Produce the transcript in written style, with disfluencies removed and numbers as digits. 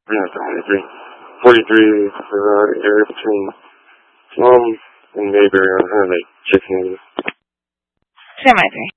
Yeah, 43. 43 is the area between Plum and Mayberry on Highway 690. Semi-3.